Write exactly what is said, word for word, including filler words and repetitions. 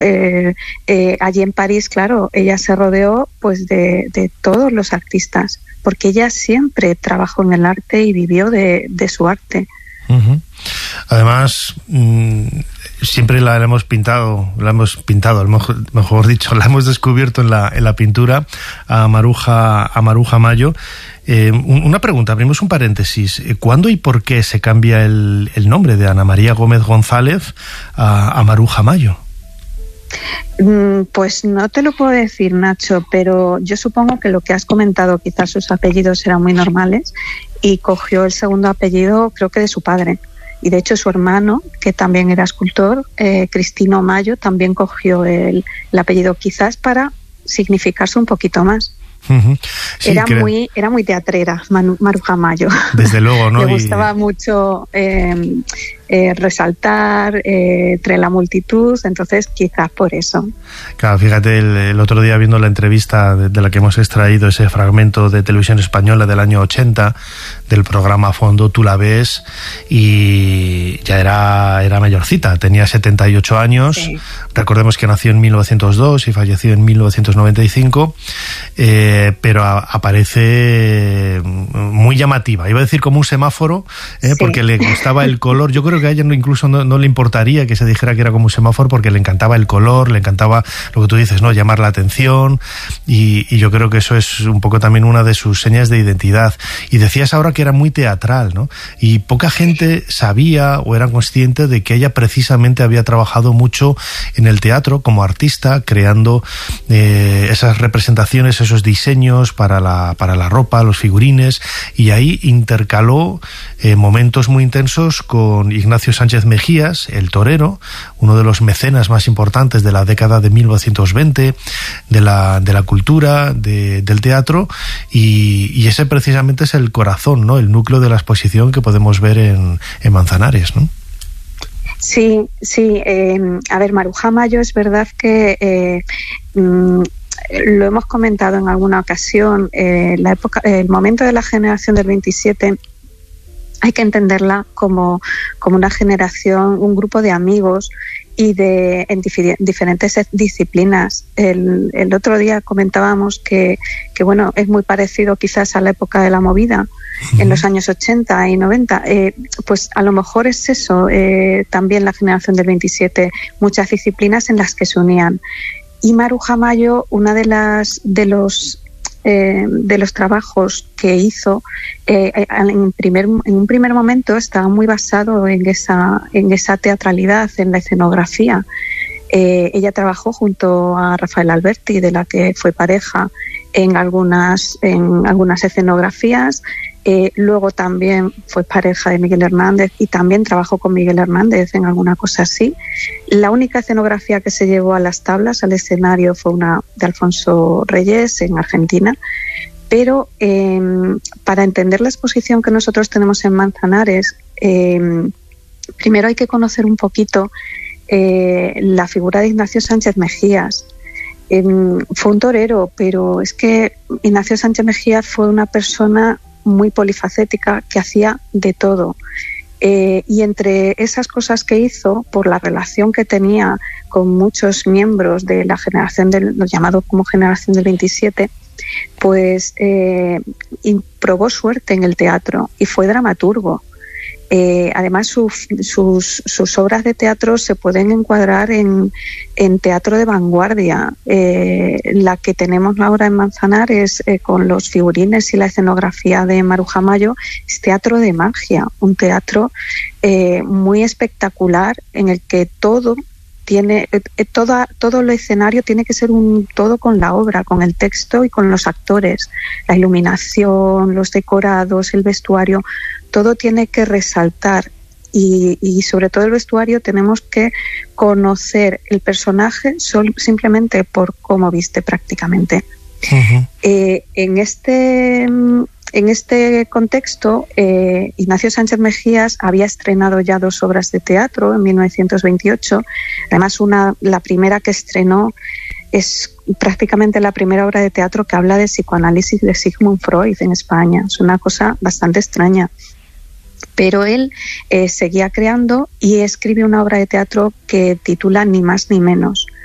Eh, eh, allí en París, claro, ella se rodeó pues de, de todos los artistas, porque ella siempre trabajó en el arte y vivió de, de su arte. Uh-huh. Además, mmm, siempre la, la hemos pintado, la hemos pintado, mejor, mejor dicho, la hemos descubierto en la, en la pintura a Maruja, a Maruja Mayo. Eh, una pregunta, abrimos un paréntesis. ¿Cuándo y por qué se cambia el, el nombre de Ana María Gómez González a, a Maruja Mayo? Pues no te lo puedo decir, Nacho, pero yo supongo que lo que has comentado, quizás sus apellidos eran muy normales y cogió el segundo apellido, creo que de su padre. Y de hecho su hermano, que también era escultor, eh, Cristino Mayo, también cogió el, el apellido, quizás para significarse un poquito más. Uh-huh. Sí, era creo. muy era muy teatrera Manu, Maruja Mayo. Desde luego, ¿no? Le gustaba y... mucho eh, eh, resaltar eh, entre la multitud, entonces quizás por eso. Claro, fíjate, el, el otro día viendo la entrevista de, de la que hemos extraído ese fragmento de Televisión Española del año ochenta, del programa A Fondo, tú la ves y ya era, era mayorcita, tenía setenta y ocho años. Sí. Recordemos que nació en mil novecientos dos y falleció en mil novecientos noventa y cinco. Eh, pero a, aparece muy llamativa, iba a decir como un semáforo, eh, sí. porque le gustaba el color. Yo creo que a ella no, incluso no, no le importaría que se dijera que era como un semáforo, porque le encantaba el color, le encantaba lo que tú dices, ¿no? Llamar la atención, y, y yo creo que eso es un poco también una de sus señas de identidad. Y decías ahora que era muy teatral, ¿no? Y poca gente sabía o era consciente de que ella precisamente había trabajado mucho en el teatro como artista, creando eh, esas representaciones, esos diseños para la, para la ropa, los figurines, y ahí intercaló eh, momentos muy intensos con Ignacio Sánchez Mejías, el torero, uno de los mecenas más importantes de la década de mil novecientos veinte, de la, de la cultura, de, del teatro, y, y ese precisamente es el corazón, ¿no? El núcleo de la exposición que podemos ver en, en Manzanares, ¿no? Sí, sí. Eh, a ver, Maruja Mayo es verdad que eh, mm, lo hemos comentado en alguna ocasión, eh, la época, el momento de la generación del veintisiete hay que entenderla como, como una generación, un grupo de amigos y de en dif- diferentes disciplinas. El, el otro día comentábamos que, que bueno, es muy parecido quizás a la época de la movida, uh-huh. en los años ochenta y noventa. Eh, pues a lo mejor es eso, eh, también la generación del veintisiete, muchas disciplinas en las que se unían. Y Maruja Mayo, una de las de los eh, de los trabajos que hizo eh, en, primer, en un primer momento estaba muy basado en esa en esa teatralidad, en la escenografía. Eh, ella trabajó junto a Rafael Alberti, de la que fue pareja, en algunas en algunas escenografías. Eh, luego también fue pareja de Miguel Hernández y también trabajó con Miguel Hernández en alguna cosa así. La única escenografía que se llevó a las tablas, al escenario, fue una de Alfonso Reyes en Argentina. Pero eh, para entender la exposición que nosotros tenemos en Manzanares, eh, primero hay que conocer un poquito eh, la figura de Ignacio Sánchez Mejías. Eh, fue un torero, pero es que Ignacio Sánchez Mejías fue una persona muy polifacética, que hacía de todo. Eh, y entre esas cosas que hizo, por la relación que tenía con muchos miembros de la generación del, lo llamado como generación del veintisiete, pues eh, probó suerte en el teatro y fue dramaturgo. Eh, además, su, sus, sus obras de teatro se pueden encuadrar en, en teatro de vanguardia. Eh, la que tenemos ahora en Manzanares, eh, con los figurines y la escenografía de Maruja Mayo, es teatro de magia, un teatro eh, muy espectacular en el que todo tiene, eh, toda, todo el escenario tiene que ser un todo con la obra, con el texto y con los actores, la iluminación, los decorados, el vestuario. Todo tiene que resaltar y, y sobre todo el vestuario tenemos que conocer el personaje sol, simplemente por cómo viste prácticamente. Uh-huh. Eh, en este en este contexto, eh, Ignacio Sánchez Mejías había estrenado ya dos obras de teatro en mil novecientos veintiocho. Además, una la primera que estrenó es prácticamente la primera obra de teatro que habla de psicoanálisis de Sigmund Freud en España. Es una cosa bastante extraña. Pero él eh, seguía creando y escribe una obra de teatro que titula Ni más ni menos.